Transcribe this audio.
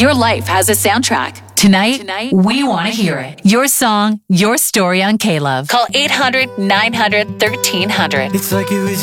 Your life has a soundtrack. Tonight, we want to hear it. Your song, your story on K-Love. Call 800-900-1300. It's like it was